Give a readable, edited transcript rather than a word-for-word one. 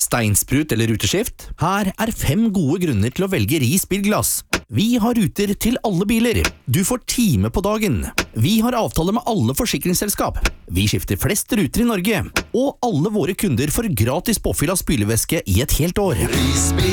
Steinsprut eller ruteskift? Her er 5 gode grunner til å velge Ris bilglass. Vi har ruter til alle biler. Du får time på dagen. Vi har avtale med alle forsikringsselskap. Vi skifter flest ruter i Norge. Og alle våre kunder får gratis påfyll av spylevæske i et helt år.